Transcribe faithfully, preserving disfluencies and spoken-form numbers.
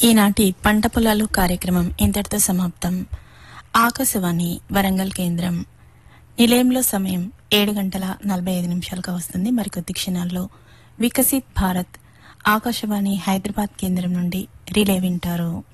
ఈనాటి పంట పొలాలు కార్యక్రమం ఇంతటితో సమాప్తం. ఆకాశవాణి వరంగల్ కేంద్రం నిలయంలో సమయం ఏడు గంటల నలభై ఐదు నిమిషాలుగా వస్తుంది. మరికొద్ది క్షణాల్లో వికసిత్ భారత్ ఆకాశవాణి హైదరాబాద్ కేంద్రం నుండి రిలే వింటారు.